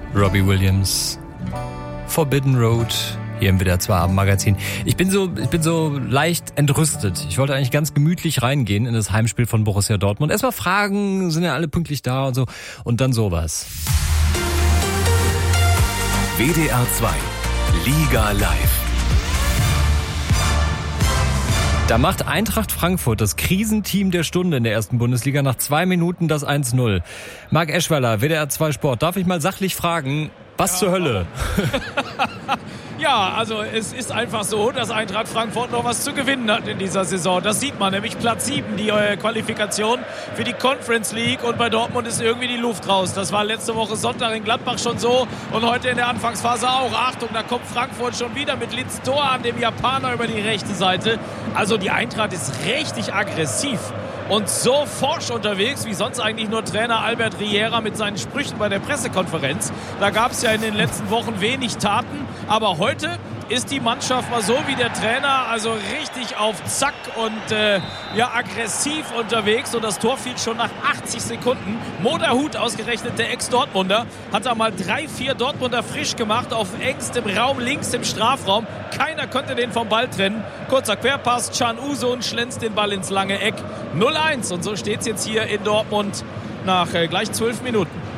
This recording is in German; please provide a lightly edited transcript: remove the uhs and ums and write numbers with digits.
Robbie Williams, Forbidden Road, hier im WDR 2 Abendmagazin. Ich bin so leicht entrüstet. Ich wollte eigentlich ganz gemütlich reingehen in das Heimspiel von Borussia Dortmund. Erstmal fragen, sind ja alle pünktlich da und so. Und dann sowas. WDR 2 Liga Live. Da macht Eintracht Frankfurt das Krisenteam der Stunde in der ersten Bundesliga nach 2 Minuten das 1-0. Marc Eschweiler, WDR 2 Sport. Darf ich mal sachlich fragen, was zur Hölle? Ja, also es ist einfach so, dass Eintracht Frankfurt noch was zu gewinnen hat in dieser Saison. Das sieht man, nämlich Platz 7, die Qualifikation für die Conference League. Und bei Dortmund ist irgendwie die Luft raus. Das war letzte Woche Sonntag in Gladbach schon so und heute in der Anfangsphase auch. Achtung, da kommt Frankfurt schon wieder mit Litz Doan, dem Japaner, über die rechte Seite. Also die Eintracht ist richtig aggressiv und so forsch unterwegs, wie sonst eigentlich nur Trainer Albert Riera mit seinen Sprüchen bei der Pressekonferenz. Da gab es ja in den letzten Wochen wenig Taten, aber heute ist die Mannschaft mal so wie der Trainer, also richtig auf Zack und aggressiv unterwegs. Und das Tor fiel schon nach 80 Sekunden. Moderhut, ausgerechnet der Ex-Dortmunder, hat da mal 3-4 Dortmunder frisch gemacht auf engstem Raum, links im Strafraum. Keiner konnte den vom Ball trennen. Kurzer Querpass, Can Uzun schlänzt den Ball ins lange Eck. 0-1 und so steht es jetzt hier in Dortmund nach gleich 12 Minuten.